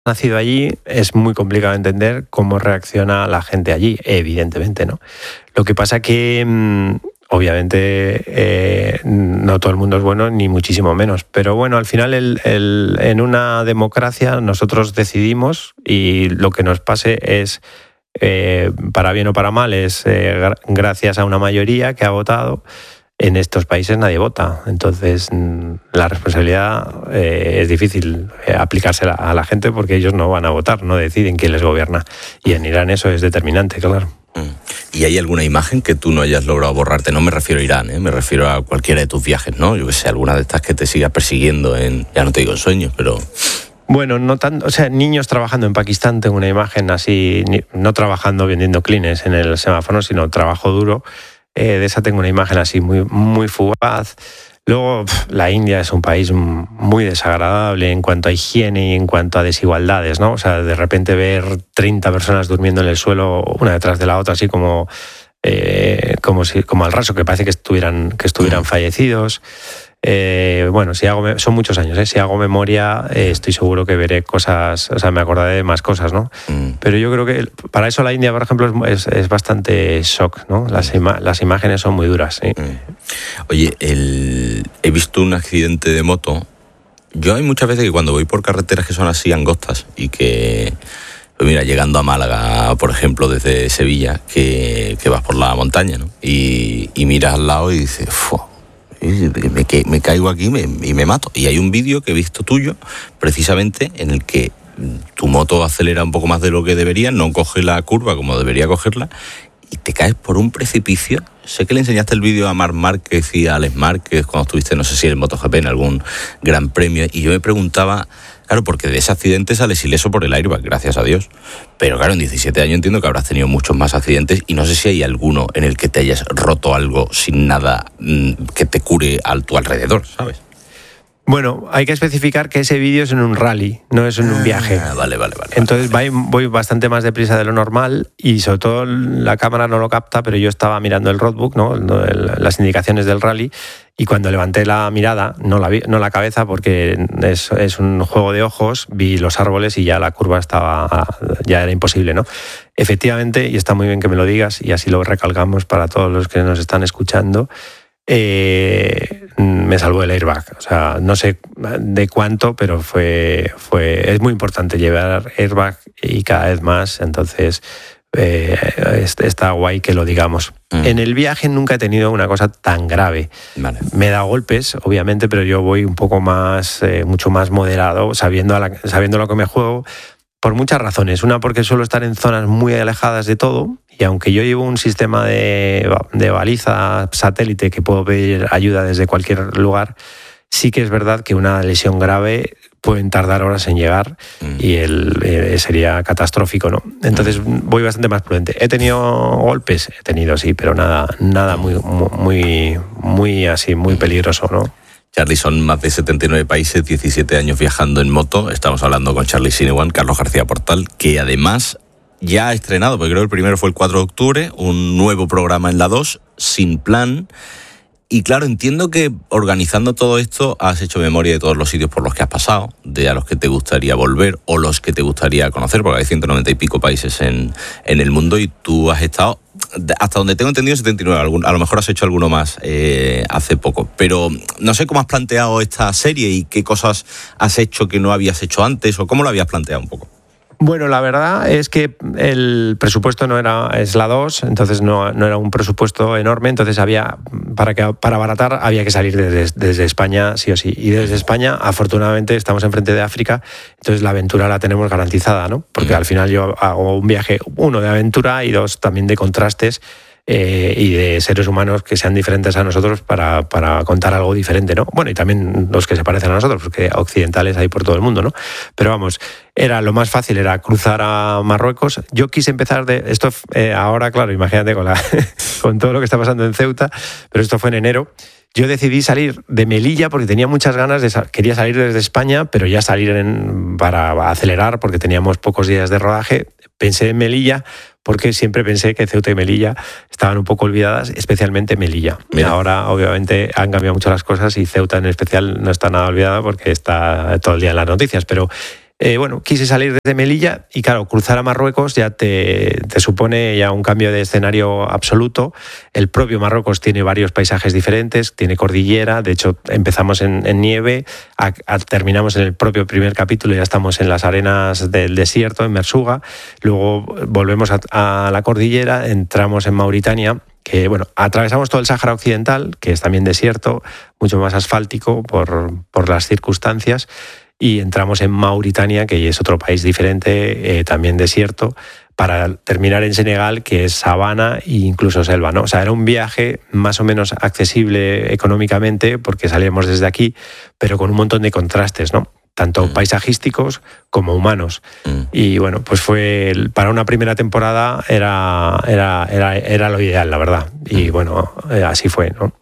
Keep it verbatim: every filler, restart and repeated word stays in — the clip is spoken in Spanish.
nacido allí, es muy complicado entender cómo reacciona la gente allí, evidentemente, ¿no? Lo que pasa que, obviamente, eh, no todo el mundo es bueno, ni muchísimo menos. Pero bueno, al final, el, el, en una democracia, nosotros decidimos y lo que nos pase es, eh, para bien o para mal, es eh, gracias a una mayoría que ha votado. En estos países nadie vota, entonces la responsabilidad eh, es difícil aplicársela a la gente porque ellos no van a votar, no deciden quién les gobierna. Y en Irán eso es determinante, claro. ¿Y hay alguna imagen que tú no hayas logrado borrarte? No me refiero a Irán, ¿eh? Me refiero a cualquiera de tus viajes, ¿no? Yo que sé, alguna de estas que te sigas persiguiendo en, ya no te digo en sueños, pero... Bueno, no tanto, o sea, niños trabajando en Pakistán, tengo una imagen así, no trabajando vendiendo clines en el semáforo, sino trabajo duro. Eh, de esa tengo una imagen así muy, muy fugaz. Luego, pff, la India es un país muy desagradable en cuanto a higiene y en cuanto a desigualdades, ¿no? O sea, de repente ver treinta personas durmiendo en el suelo una detrás de la otra, así como, eh, como, si, como al raso, que parece que estuvieran, que estuvieran fallecidos. Eh, bueno, si hago, son muchos años, ¿eh? Si hago memoria, eh, estoy seguro que veré cosas, o sea, me acordaré de más cosas, ¿no? Mm. Pero yo creo que para eso la India, por ejemplo, es, es bastante shock, ¿no? Las, ima- las imágenes son muy duras, ¿sí? Mm. Oye, el... he visto un accidente de moto. Yo hay muchas veces que cuando voy por carreteras que son así angostas y que... Pues mira, llegando a Málaga, por ejemplo, desde Sevilla, que, que vas por la montaña, ¿no? Y, y miras al lado y dices, ¡fua! Me, me caigo aquí y me, y me mato. Y hay un vídeo que he visto tuyo, precisamente, en el que tu moto acelera un poco más de lo que debería, no coge la curva como debería cogerla, y te caes por un precipicio. Sé que le enseñaste el vídeo a Marc Márquez y a Alex Márquez cuando estuviste, no sé si en MotoGP, en algún gran premio, y yo me preguntaba... Claro, porque de ese accidente sales ileso por el airbag, gracias a Dios. Pero claro, en diecisiete años entiendo que habrás tenido muchos más accidentes y no sé si hay alguno en el que te hayas roto algo sin nada mmm, que te cure a tu alrededor, ¿sabes? Bueno, hay que especificar que ese vídeo es en un rally, no es en un viaje. Ah, vale, vale, vale. Entonces vale. Voy, voy bastante más deprisa de lo normal y sobre todo la cámara no lo capta, pero yo estaba mirando el roadbook, ¿no? Las indicaciones del rally, y cuando levanté la mirada, no la, vi, no la cabeza porque es, es un juego de ojos, vi los árboles y ya la curva estaba, ya era imposible, ¿no? Efectivamente, y está muy bien que me lo digas y así lo recalcamos para todos los que nos están escuchando, Eh, me salvó el airbag. O sea, no sé de cuánto, pero fue, fue es muy importante llevar airbag y cada vez más. Entonces, eh, está guay que lo digamos. Mm. En el viaje nunca he tenido una cosa tan grave. Vale. Me da golpes, obviamente, pero yo voy un poco más, eh, mucho más moderado, sabiendo, a la, sabiendo lo que me juego. Por muchas razones. Una, porque suelo estar en zonas muy alejadas de todo, y aunque yo llevo un sistema de, de baliza satélite que puedo pedir ayuda desde cualquier lugar, sí que es verdad que una lesión grave pueden tardar horas en llegar mm. y el, eh, sería catastrófico, ¿no? Entonces mm. voy bastante más prudente. ¿He tenido golpes? He tenido, sí, pero nada, nada muy, muy, muy así, muy peligroso, ¿no? Charly, son más de setenta y nueve países, diecisiete años viajando en moto. Estamos hablando con Charly Sinewan, Carlos García Portal, que además ya ha estrenado, porque creo que el primero fue el cuatro de octubre, un nuevo programa en la dos, Sin Plan. Y claro, entiendo que organizando todo esto has hecho memoria de todos los sitios por los que has pasado, de a los que te gustaría volver o los que te gustaría conocer, porque hay ciento noventa y pico países en, en el mundo y tú has estado... Hasta donde tengo entendido, setenta y nueve. A lo mejor has hecho alguno más eh, hace poco. Pero no sé cómo has planteado esta serie y qué cosas has hecho que no habías hecho antes, o cómo lo habías planteado un poco. Bueno, la verdad es que el presupuesto no era, es la dos, entonces no, no era un presupuesto enorme, entonces había, para, que, para abaratar había que salir desde, desde España sí o sí. Y desde España, afortunadamente, estamos enfrente de África, entonces la aventura la tenemos garantizada, ¿no? Porque al final yo hago un viaje, uno de aventura y dos también de contrastes, Eh, y de seres humanos que sean diferentes a nosotros para, para contar algo diferente, ¿no? Bueno, y también los que se parecen a nosotros, porque occidentales hay por todo el mundo, ¿no? Pero vamos, era lo más fácil, era cruzar a Marruecos. Yo quise empezar de esto eh, ahora, claro, imagínate con, la, con todo lo que está pasando en Ceuta, pero esto fue en enero. Yo decidí salir de Melilla porque tenía muchas ganas de quería salir desde España, pero ya salir en, para acelerar porque teníamos pocos días de rodaje. Pensé en Melilla porque siempre pensé que Ceuta y Melilla estaban un poco olvidadas, especialmente Melilla. Mira. Ahora, obviamente, han cambiado mucho las cosas y Ceuta en especial no está nada olvidada porque está todo el día en las noticias, pero Eh, bueno, quise salir desde Melilla y claro, cruzar a Marruecos ya te, te supone ya un cambio de escenario absoluto. El propio Marruecos tiene varios paisajes diferentes, tiene cordillera, de hecho empezamos en, en nieve, a, a, terminamos en el propio primer capítulo, ya estamos en las arenas del desierto, en Mersuga, luego volvemos a, a la cordillera, entramos en Mauritania, que bueno, atravesamos todo el Sáhara Occidental, que es también desierto, mucho más asfáltico por, por las circunstancias, y entramos en Mauritania, que es otro país diferente, eh, también desierto, para terminar en Senegal, que es sabana e incluso selva, ¿no? O sea, era un viaje más o menos accesible económicamente, porque salíamos desde aquí, pero con un montón de contrastes, ¿no? Tanto mm. paisajísticos como humanos. Mm. Y bueno, pues fue, para una primera temporada era, era, era, era lo ideal, la verdad. Y mm. bueno, así fue, ¿no?